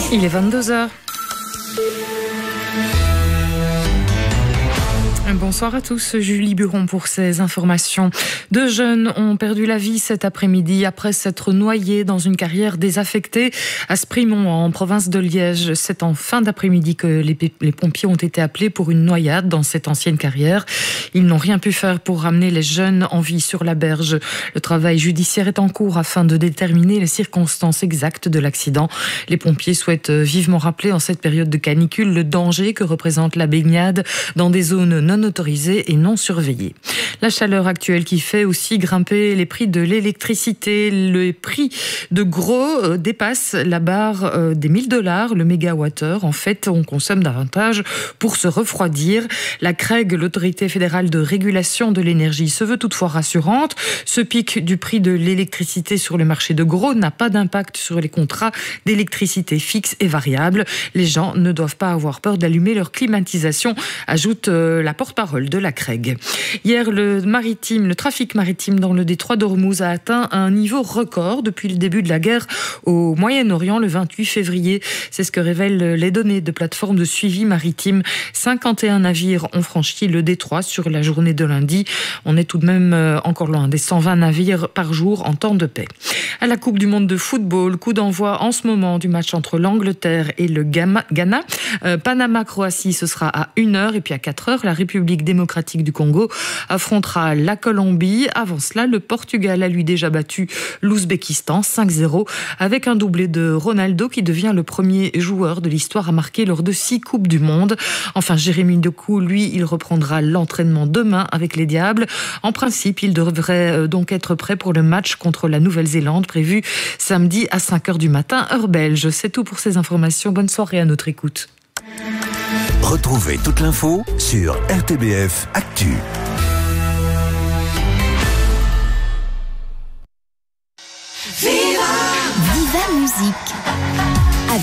Il est 22h. Bonsoir à tous, Julie Buron pour ces informations. 2 jeunes ont perdu la vie cet après-midi après s'être noyés dans une carrière désaffectée à Sprimont en province de Liège. C'est en fin d'après-midi que les pompiers ont été appelés pour une noyade dans cette ancienne carrière. Ils n'ont rien pu faire pour ramener les jeunes en vie sur la berge. Le travail judiciaire est en cours afin de déterminer les circonstances exactes de l'accident. Les pompiers souhaitent vivement rappeler en cette période de canicule le danger que représente la baignade dans des zones non autorisées et non surveillées. La chaleur actuelle qui fait aussi grimper les prix de l'électricité. Le prix de gros dépasse la barre des $1000 le mégawattheure. En fait, on consomme davantage pour se refroidir. La CREG, l'autorité fédérale de régulation de l'énergie, se veut toutefois rassurante. Ce pic du prix de l'électricité sur le marché de gros n'a pas d'impact sur les contrats d'électricité fixes et variables. Les gens ne doivent pas avoir peur d'allumer leur climatisation, ajoute la porte-parole de la CREG. Hier, le trafic maritime dans le détroit d'Ormuz a atteint un niveau record depuis le début de la guerre au Moyen-Orient le 28 février. C'est ce que révèlent les données de plateforme de suivi maritime. 51 navires ont franchi le détroit sur la journée de lundi. On est tout de même encore loin des 120 navires par jour en temps de paix. À la Coupe du monde de football, coup d'envoi en ce moment du match entre l'Angleterre et le Ghana. Panama-Croatie, ce sera à 1h et puis à 4h, la République démocratique du Congo affrontera la Colombie. Avant cela, le Portugal a lui déjà battu l'Ouzbékistan 5-0 avec un doublé de Ronaldo qui devient le premier joueur de l'histoire à marquer lors de 6 Coupes du monde. Enfin, Jérémy Doku, lui, il reprendra l'entraînement demain avec les Diables. En principe, il devrait donc être prêt pour le match contre la Nouvelle-Zélande prévu samedi à 5h du matin, heure belge. C'est tout pour ces informations. Bonne soirée à notre écoute. Retrouvez toute l'info sur RTBF Actu. Viva Musique.